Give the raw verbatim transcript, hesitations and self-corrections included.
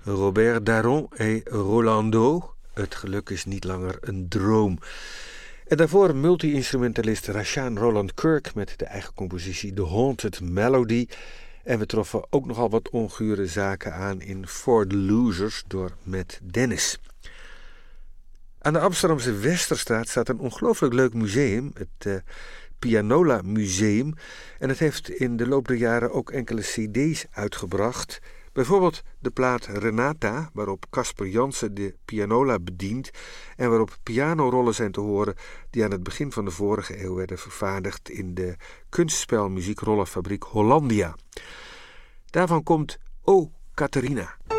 Robert Daron et Rolando. Het geluk is niet langer een droom. En daarvoor multi-instrumentalist Rashaan Roland Kirk met de eigen compositie The Haunted Melody. En we troffen ook nogal wat ongure zaken aan in For the Losers door Matt Dennis. Aan de Amsterdamse Westerstraat staat een ongelooflijk leuk museum, het uh, Pianola Museum. En het heeft in de loop der jaren ook enkele cd's uitgebracht. Bijvoorbeeld de plaat Renata, waarop Casper Jansen de pianola bedient en waarop pianorollen zijn te horen die aan het begin van de vorige eeuw werden vervaardigd in de kunstspelmuziekrollenfabriek Hollandia. Daarvan komt O Catharina.